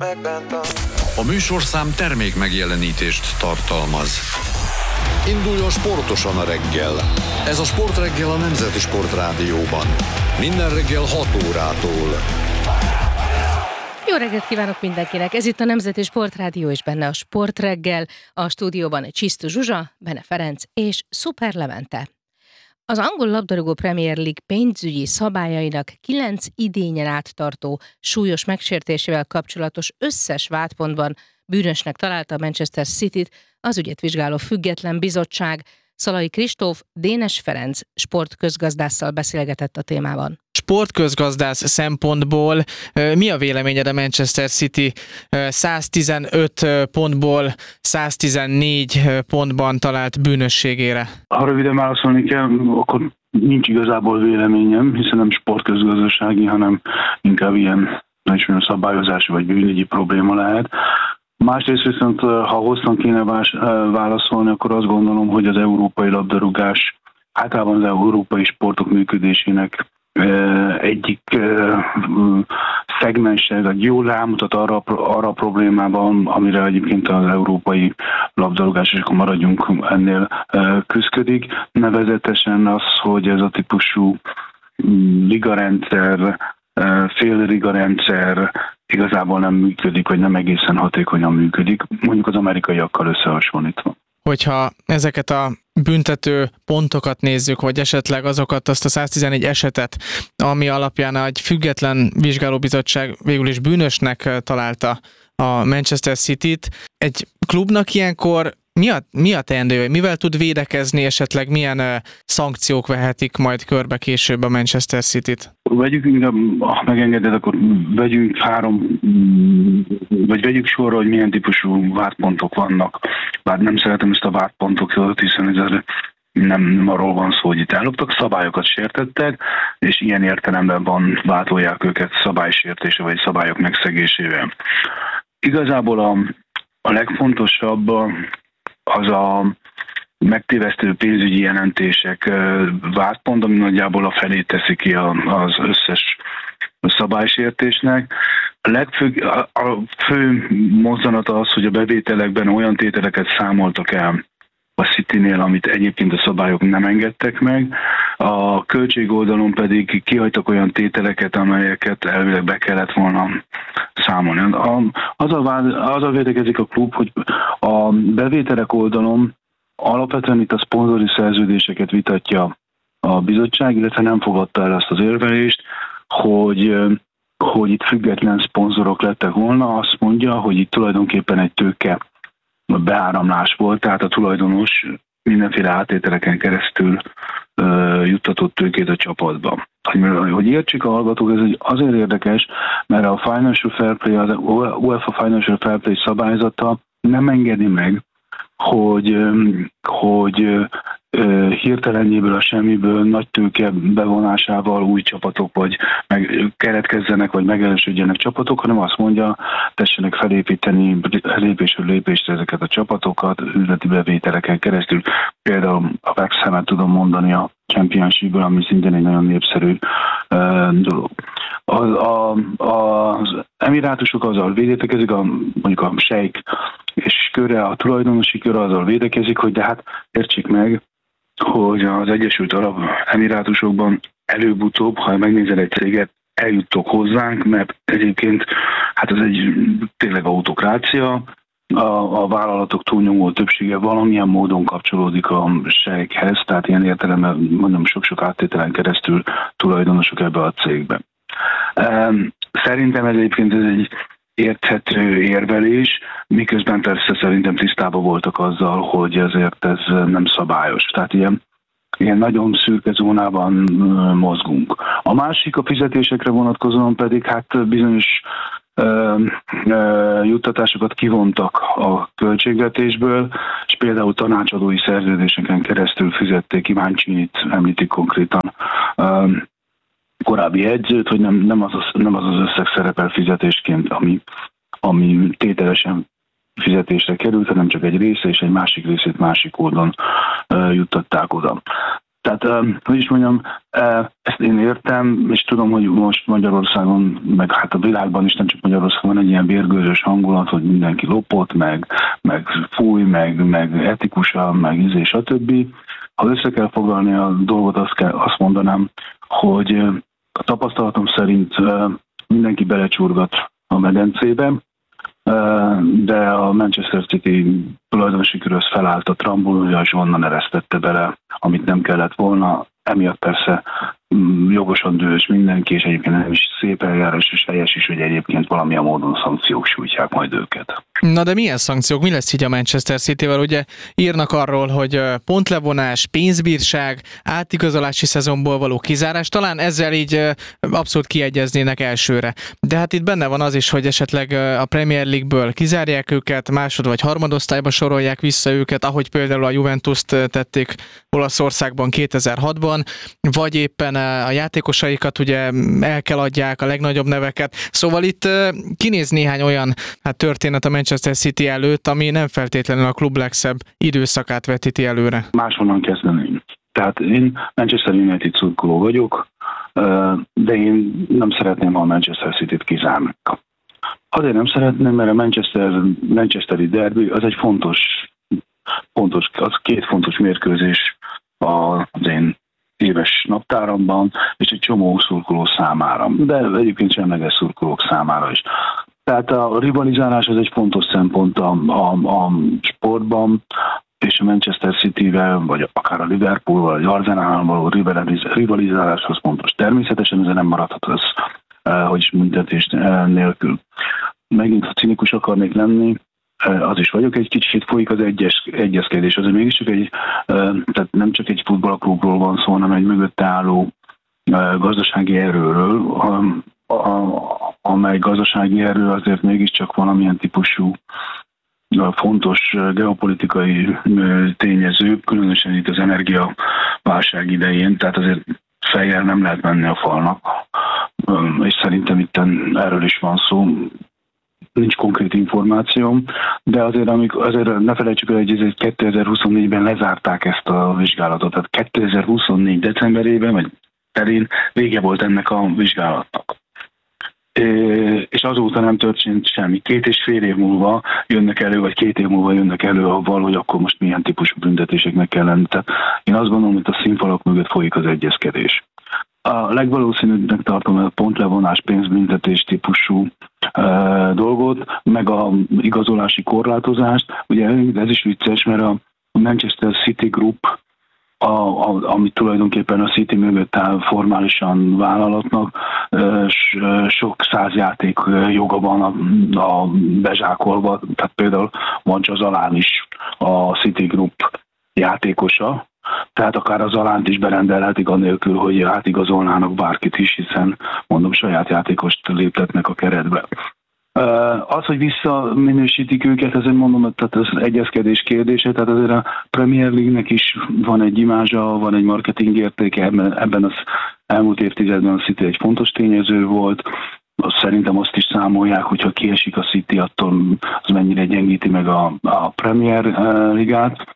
A műsorszám termék megjelenítést tartalmaz. Induljon sportosan a reggel. Ez a Sportreggel a Nemzeti Sportrádióban. Minden reggel 6 órától. Jó reggelt kívánok mindenkinek! Ez itt a Nemzeti Sportrádió és benne a Sportreggel. A stúdióban Csisztu Zsuzsa, Bene Ferenc és Szuper Levente. Az angol labdarúgó Premier League pénzügyi szabályainak 9 idényen át tartó súlyos megsértésével kapcsolatos összes vádpontban bűnösnek találta a Manchester Cityt az ügyet vizsgáló független bizottság. Szalai Kristóf Dénes Ferenc sportközgazdásszal beszélgetett a témában. Sportközgazdász szempontból mi a véleményed a Manchester City 115 pontból 114 pontban talált bűnösségére? Ha röviden válaszolni kell, akkor nincs igazából véleményem, hiszen nem sportközgazdasági, hanem inkább ilyen szabályozási vagy bűnügyi probléma lehet. Másrészt viszont, ha hosszan kéne válaszolni, akkor azt gondolom, hogy az európai labdarúgás általában az európai sportok működésének egyik szegmense, vagy jól rámutat arra a problémában, amire egyébként az európai labdarúgás, és akkor maradjunk ennél, küszködik. Nevezetesen az, hogy ez a típusú ligarendszer, félligarendszer igazából nem működik, vagy nem egészen hatékonyan működik, mondjuk az amerikaiakkal összehasonlítva. Hogyha ezeket a büntető pontokat nézzük, vagy esetleg azt a 114 esetet, ami alapján egy független vizsgálóbizottság végül is bűnösnek találta a Manchester Cityt, egy klubnak ilyenkor mi a teendője? Mivel tud védekezni, esetleg milyen szankciók vehetik majd körbe később a Manchester Cityt? Vegyük inkább, ha megengeded, akkor vegyük sorra, hogy milyen típusú vádpontok vannak. Bár nem szeretem ezt a vádpontokat, hiszen ez nem arról van szó, hogy itt elloptak, szabályokat sértettek, és ilyen értelemben vádolják őket szabálysértése vagy szabályok megszegésével. Igazából a legfontosabb az a megtévesztő pénzügyi jelentések vádpont, ami nagyjából a felét teszi ki az összes szabálysértésnek. A fő mozzanata az, hogy a bevételekben olyan tételeket számoltak el a Citynél, amit egyébként a szabályok nem engedtek meg. A költségoldalon pedig kihagytak olyan tételeket, amelyeket elvileg be kellett volna számolni. Azzal védekezik a klub, hogy a bevételek oldalon alapvetően itt a szponzori szerződéseket vitatja a bizottság, illetve nem fogadta el azt az érvelést, hogy itt független szponzorok lettek volna. Azt mondja, hogy itt tulajdonképpen egy tőke beáramlás volt, tehát a tulajdonos mindenféle átételeken keresztül juttatott tőkét a csapatba. Hogy értsék a hallgatók, ez azért érdekes, mert a Financial Fair Play, az UEFA Financial Fair Play szabályzata nem engedi meg, hogy hirtelenjéből a semmiből nagy tőke bevonásával új csapatok vagy keletkezzenek, vagy megerősödjenek csapatok, hanem azt mondja, tessenek felépíteni lépésről lépésre ezeket a csapatokat, üzleti bevételeken keresztül. Például a West Hamet tudom mondani a Championship-ből, ami szintén egy nagyon népszerű dolog. Az emirátusok azzal védekezik, mondjuk a Sheikh és köre, a tulajdonosi kör azzal védekezik, hogy de hát értsék meg, hogy az Egyesült Arab Emirátusokban előbb-utóbb, ha megnézel egy céget, eljuttok hozzánk, mert egyébként hát ez egy tényleg autokrácia, a vállalatok túlnyomó többsége valamilyen módon kapcsolódik a Sheikhhez, tehát ilyen értelemben mondom sok-sok áttételen keresztül tulajdonosok ebbe a cégbe. Szerintem egyébként ez egy érthető érvelés, miközben persze szerintem tisztában voltak azzal, hogy ezért ez nem szabályos. Tehát ilyen nagyon szürke zónában mozgunk. A másik a fizetésekre vonatkozóan pedig hát bizonyos juttatásokat kivontak a költségvetésből, és például tanácsadói szerződéseken keresztül fizették ki, Mancini-t említik konkrétan, korábbi edzőt, hogy nem az összeg szerepel fizetésként, ami tételesen fizetésre került, hanem csak egy része, és egy másik részét másik oldalon juttatták oda. Tehát, hogy is mondjam, ezt én értem, és tudom, hogy most Magyarországon, meg hát a világban is, nem csak Magyarországon van egy ilyen vérgőzös hangulat, hogy mindenki lopott, meg fúj, meg etikusan, meg stb. Ha össze kell foglalni a dolgot, azt mondanám, hogy a tapasztalatom szerint mindenki belecsurgat a medencébe, de a Manchester City tulajdonosi köröz felállt a trambulója, és onnan eresztette bele, amit nem kellett volna. Emiatt persze jogosan dühös mindenki, és egyébként nem is szép eljárás, és helyes is, hogy egyébként valamilyen módon szankciók sújtják majd őket. Na de milyen szankciók? Mi lesz így a Manchester Cityvel? Ugye írnak arról, hogy pontlevonás, pénzbírság, átigazolási szezonból való kizárás, talán ezzel így abszolút kiegyeznének elsőre. De hát itt benne van az is, hogy esetleg a Premier League-ből kizárják őket, másod vagy harmadosztályba sorolják vissza őket, ahogy például a Juventust tették Olaszországban 2006-ban, vagy éppen a játékosaikat ugye el kell adják, a legnagyobb neveket. Szóval itt kinéz néhány olyan történet a Manchester City előtt, ami nem feltétlenül a klub legszebb időszakát vetíti előre. Máshonnan kezdeném. Tehát én Manchester United szurkoló vagyok, de én nem szeretném, ha a Manchester Cityt kizárnak. Azért nem szeretném, mert a Manchesteri derby az egy fontos, az két fontos mérkőzés az én éves naptáramban, és egy csomó szurkoló számára, de egyébként semleges szurkolók számára is. Tehát a rivalizálás az egy fontos szempont a sportban, és a Manchester Cityvel, vagy akár a Liverpoolval, vagy Arsenal való rivalizálás az fontos. Természetesen ez nem maradhat az, hogy büntetés nélkül. Megint, ha cinikus akarnék lenni, az is vagyok, egy kicsit folyik az egyezkedés. Az mégiscsak tehát nem csak egy futballklubról van szó, hanem egy mögötte álló gazdasági erőről, amely gazdasági erő azért mégiscsak valamilyen típusú fontos geopolitikai tényező, különösen itt az energiaválság idején, tehát azért fejjel nem lehet menni a falnak, és szerintem itt erről is van szó. Nincs konkrét információm, de azért ne felejtsük el, hogy 2024-ben lezárták ezt a vizsgálatot. Tehát 2024 decemberében, vagy terén vége volt ennek a vizsgálatnak. És azóta nem történt semmi. 2,5 év múlva jönnek elő, vagy 2 év múlva jönnek elő avval, hogy akkor most milyen típusú büntetéseknek kell lenni. Tehát én azt gondolom, hogy a színfalak mögött folyik az egyezkedés. A legvalószínűbbnek tartom a pontlevonás, pénzbüntetés típusú dolgot, meg a igazolási korlátozást. Ugye ez is vicces, mert a Manchester City Group, ami tulajdonképpen a City mögött áll formálisan vállalatnak, sok száz játék joga van a bezsákolva, tehát például van csak Zalán is a City Group játékosa, tehát akár az Zalánt is berendelhetik anélkül, hogy átigazolnának bárkit is, hiszen mondom, saját játékost léptetnek a keretbe. Az, hogy visszaminősítik őket, ezért mondom, tehát az egyezkedés kérdése, tehát azért a Premier League-nek is van egy imázsa, van egy marketing értéke, ebben az elmúlt évtizedben a City egy fontos tényező volt. Szerintem azt is számolják, hogyha kiesik a City, attól az mennyire gyengíti meg a Premier Ligát.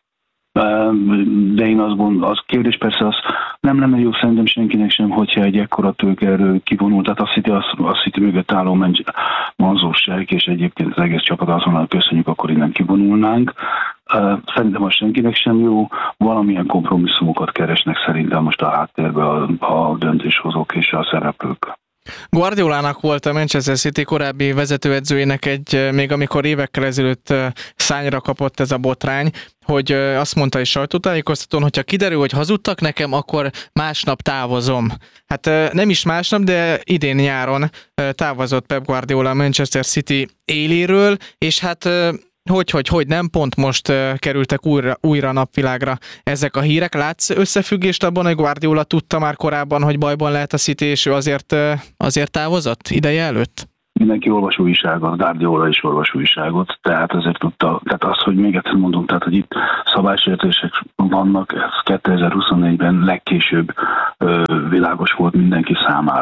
De én azt gondolom, az kérdés persze az nem lenne jó szerintem senkinek sem, hogyha egy ekkora tőkerről kivonul. Tehát a City mögött álló Manzóság, és egyébként az egész csapat azonnal köszönjük, akkor innen kivonulnánk. Szerintem az senkinek sem jó, valamilyen kompromisszumokat keresnek szerintem most a háttérben a döntéshozók és a szereplők. Guardiolának volt a Manchester City korábbi vezetőedzőjének még amikor évekkel ezelőtt szányra kapott ez a botrány, hogy azt mondta is sajtótájékoztatón, hogyha kiderül, hogy hazudtak nekem, akkor másnap távozom. Hát nem is másnap, de idén nyáron távozott Pep Guardiola a Manchester City éléről, és hát hogy nem, pont most kerültek újra napvilágra ezek a hírek. Látsz összefüggést abban, hogy Guardiola tudta már korábban, hogy bajban lehet a City, és ő azért távozott ideje előtt? Mindenki olvas újságot, Guardiola is olvas újságot, tehát azért tudta, tehát az, hogy még egyszer mondom, tehát hogy itt szabálysértések vannak, ez 2024-ben legkésőbb világos volt mindenki számára.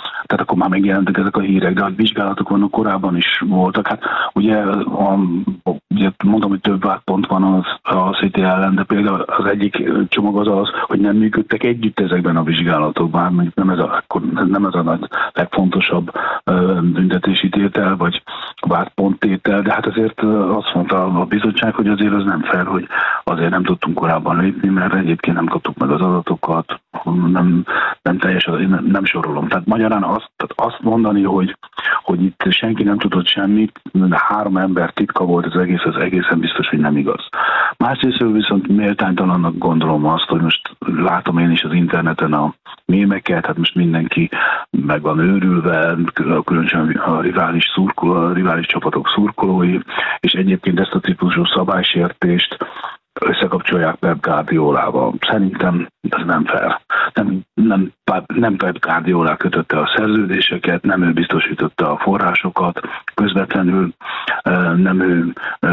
tehát akkor már megjelentek ezek a hírek, de a vizsgálatok vannak korábban is voltak. Hát ugye mondom, hogy több vádpont van a City ellen, de például az egyik csomag az, hogy nem működtek együtt ezekben a vizsgálatokban, mondjuk nem ez a nagy legfontosabb büntetési tétel, vagy vádponttétel, de hát azért azt mondta a bizottság, hogy azért az nem fair, hogy azért nem tudtunk korábban lépni, mert egyébként nem kaptuk meg az adatokat, nem teljesen, nem sorolom. Tehát magyarán azt mondani, hogy itt senki nem tudott semmit, de 3 ember titka volt az egészen biztos, hogy nem igaz. Másrészt viszont méltánytalannak gondolom azt, hogy most látom én is az interneten a mémeket, hát most mindenki meg van őrülve, különösen a rivális csapatok szurkolói, és egyébként ezt a típusú szabálysértést összekapcsolják Pep Guardiolával. Szerintem ez nem fair. Nem Pep Guardiola kötötte a szerződéseket, nem ő biztosította a forrásokat, közvetlenül nem ő,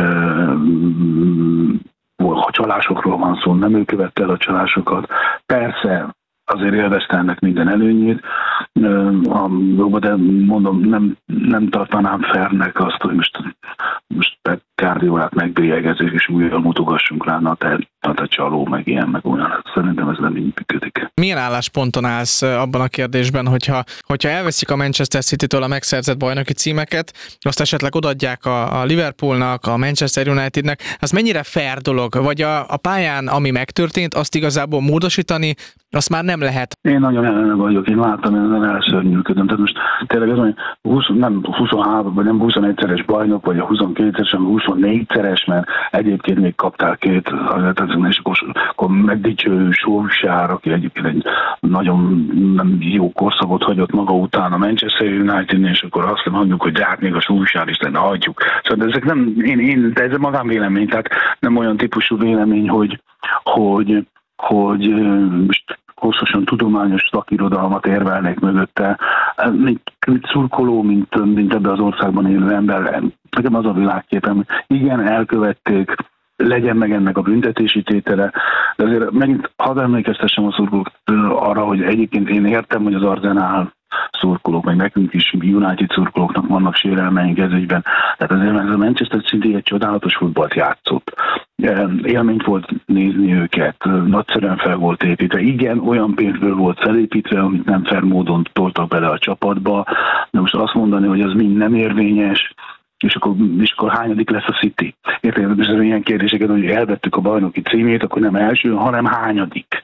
ha csalásokról van szó, nem ő követte el a csalásokat. Persze azért élvezte ennek minden előnyét, de mondom, nem tartanám fairnek azt, hogy most Pep Guardiolát megbélyegezzük, és újra mutogassunk rá, na te csaló, meg ilyen, meg olyan. Szerintem ez nem így működik. Milyen állásponton állsz abban a kérdésben, hogyha elveszik a Manchester City-től a megszerzett bajnoki címeket, azt esetleg odaadják a Liverpoolnak, a Manchester Unitednek, az mennyire fair dolog? Vagy a pályán, ami megtörtént, azt igazából módosítani, azt már nem lehet? Én nagyon ellene vagyok, én láttam, én ezen elszörnyűködöm. Tehát most tényleg az, hogy nem 23, vagy nem 21-szeres bajnok, vagy a 22-szeres, hanem 24-szeres, mert egyébként még kaptál 2, és akkor megdicső Solskjaer, aki egyébként egy nagyon nem jó korszakot hagyott maga után a Manchester United, és akkor azt mondjuk, hogy de hát még a Solskjaer is lenne, hagyjuk. Szóval ezek nem, de ez magán vélemény, tehát nem olyan típusú vélemény, hogy most hosszasan tudományos szakirodalmat érvelnék mögötte. Mint szurkoló, mint ebben az országban élő ember, nekem az a világképem, hogy igen, elkövették, legyen meg ennek a büntetési tétele, de azért megint hadd emlékeztessem a szurkolókat arra, hogy egyébként én értem, hogy az Arsenal szurkolók, meg nekünk is United szurkolóknak vannak sérelmeink ez ügyben. Tehát azért ez a Manchester City egy csodálatos futballt játszott. Élményt volt nézni őket, nagyszerűen fel volt építve. Igen, olyan pénzből volt felépítve, amit nem fair módon toltak bele a csapatba, de most azt mondani, hogy az mind nem érvényes, és akkor hányadik lesz a City? Érted, és ilyen kérdéseket, hogy elvettük a bajnoki címét, akkor nem első, hanem hányadik.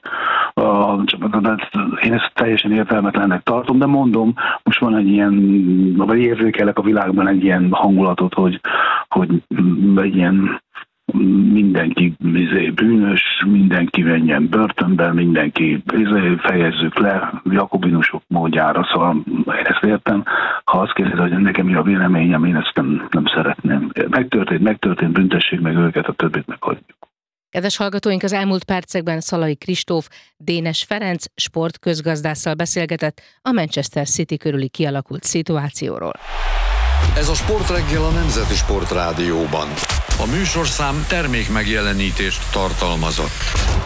Én ezt teljesen értelmetlennek tartom, de mondom, most van egy ilyen, vagy érzékelek a világban egy ilyen hangulatot, hogy egy ilyen mindenki bűnös, mindenki menjen börtönben, mindenki fejezzük le jakobinusok módjára, szóval én ezt értem. Ha azt kérdez, hogy nekem mi a véleményem, én ezt nem szeretném. Megtörtént, büntessék meg őket, a többit meghagyjuk. Kedves hallgatóink, az elmúlt percekben Szalai Kristóf, Dénes Ferenc sportközgazdásszal beszélgetett a Manchester City körüli kialakult szituációról. Ez a Sportreggel a Nemzeti Sportrádióban. A műsorszám termékmegjelenítést tartalmazott.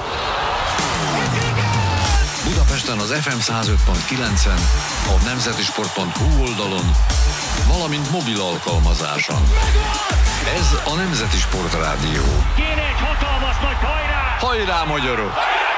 Budapesten az FM 105.9-en, a nemzetisport.hu oldalon, valamint mobil alkalmazáson. Ez a Nemzeti Sportrádió. Kéne egy hatalmas nagy hajrá! Hajrá, magyarok!